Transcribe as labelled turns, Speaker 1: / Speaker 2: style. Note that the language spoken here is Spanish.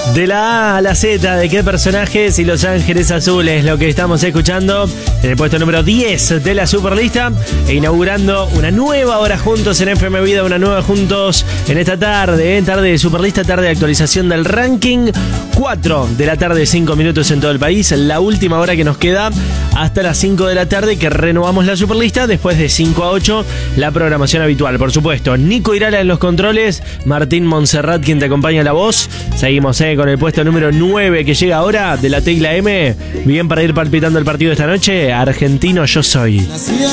Speaker 1: De la A a la Z, ¿de qué personajes? Y Los Ángeles Azules, lo que estamos escuchando en el puesto número 10 de la Superlista, e inaugurando una nueva hora juntos en FM Vida, una nueva juntos en esta tarde, tarde de Superlista, tarde de actualización del ranking. 4 de la tarde, 5 minutos en todo el país, la última hora que nos queda hasta las 5 de la tarde, que renovamos la Superlista. Después de 5 a 8, la programación habitual, por supuesto. Nico Irala en los controles, Martín Montserrat quien te acompaña a la voz. Seguimos con el puesto número 9 que llega ahora de la tecla M. Bien para ir palpitando el partido de esta noche. Argentino yo soy.